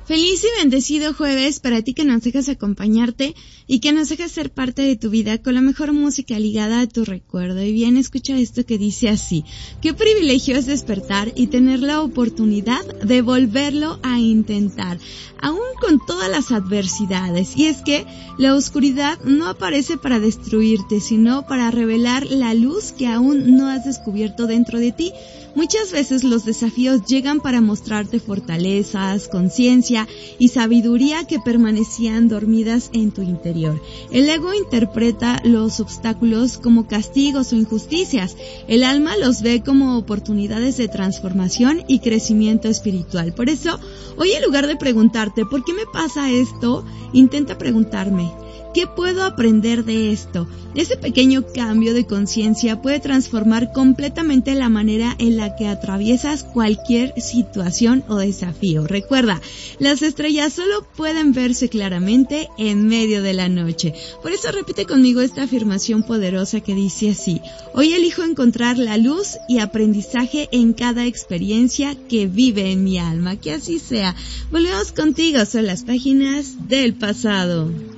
Feliz y bendecido jueves para ti que nos dejas acompañarte y que nos dejas ser parte de tu vida con la mejor música ligada a tu recuerdo. Y bien, escucha esto que dice así: qué privilegio es despertar y tener la oportunidad de volverlo a intentar, aún con todas las adversidades. Y es que la oscuridad no aparece para destruirte, sino para revelar la luz que aún no has descubierto dentro de ti. Muchas veces los desafíos llegan para mostrarte fortalezas, conciencia y sabiduría que permanecían dormidas en tu interior. El ego interpreta los obstáculos como castigos o injusticias. El alma los ve como oportunidades de transformación y crecimiento espiritual. Por eso, hoy en lugar de preguntarte ¿por qué me pasa esto?, intenta preguntarme: ¿qué puedo aprender de esto? Ese pequeño cambio de conciencia puede transformar completamente la manera en la que atraviesas cualquier situación o desafío. Recuerda, las estrellas solo pueden verse claramente en medio de la noche. Por eso repite conmigo esta afirmación poderosa que dice así: hoy elijo encontrar la luz y aprendizaje en cada experiencia que vive en mi alma. Que así sea. Volvemos contigo, son las páginas del pasado.